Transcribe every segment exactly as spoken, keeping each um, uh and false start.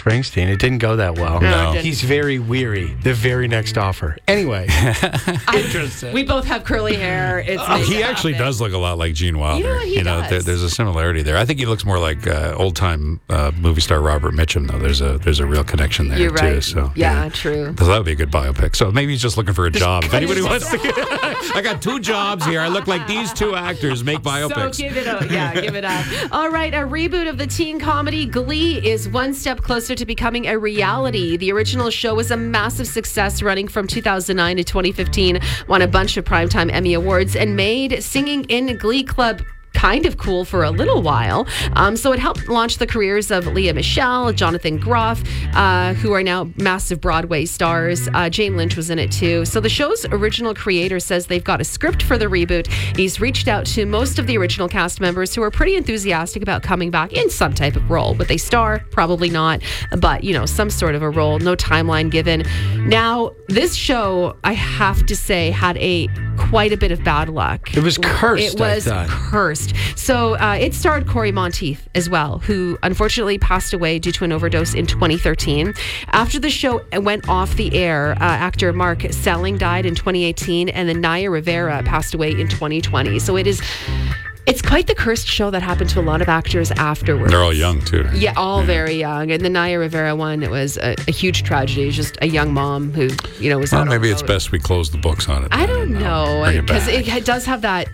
Springsteen. It didn't go that well. No, it didn't. He's very weary. The very next offer. Anyway. Interesting. We both have curly hair. It's Uh, nice he to actually have it. does look a lot like Gene Wilder. You know what, he you know, does. there, there's a similarity there. I think he looks more like uh, old-time uh, movie star Robert Mitchum, though. There's a there's a real connection there, You're too. right. So, yeah, true. So that would be a good biopic. So maybe he's just looking for a job. If cut anybody his- wants to get, I got two jobs here. I look like these two actors. Make biopics. So give it up. Yeah, give it up. All right, a reboot of the teen comedy Glee is one step closer to becoming a reality. The original show was a massive success, running from two thousand nine to twenty fifteen, won a bunch of Primetime Emmy Awards, and made singing in Glee Club kind of cool for a little while. Um, so it helped launch the careers of Leah Michelle, Jonathan Groff, uh, who are now massive Broadway stars. Uh, Jane Lynch was in it too. So the show's original creator says they've got a script for the reboot. He's reached out to most of the original cast members who are pretty enthusiastic about coming back in some type of role. Would they star? Probably not. But, you know, some sort of a role. No timeline given. Now, this show, I have to say, had a quite a bit of bad luck. It was cursed, It was I thought. cursed. So uh, it starred Corey Monteith as well, who unfortunately passed away due to an overdose in twenty thirteen. After the show went off the air, uh, actor Mark Selling died in twenty eighteen, and then Naya Rivera passed away in twenty twenty. So it is, it's quite the cursed show that happened to a lot of actors afterwards. They're all young, too. Yeah, all very young. And the Naya Rivera one, it was a, a huge tragedy. It was just a young mom who, you know, was Well, out on maybe the it's road. best we close the books on it. I don't know, Bring it because back. it, it does have that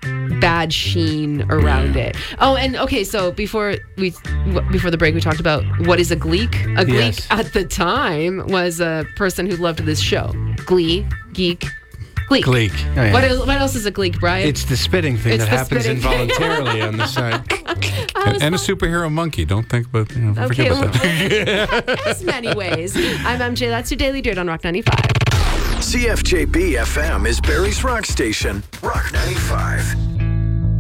bad sheen around Yeah. it. Oh, and okay, so before we w- before the break, we talked about what is a gleek. A gleek Yes. at the time was a person who loved this show. Glee, geek, gleek. Gleek. Oh, yeah. What, el- what else is a gleek, Brian? It's the spitting thing It's that the happens spitting thing. involuntarily on the side. And, and a superhero monkey. Don't think about, you know, okay, forget about that. there's many ways. I'm M J. That's your Daily Dirt on Rock ninety-five. C F J B F M is Barrie's rock station, Rock ninety-five.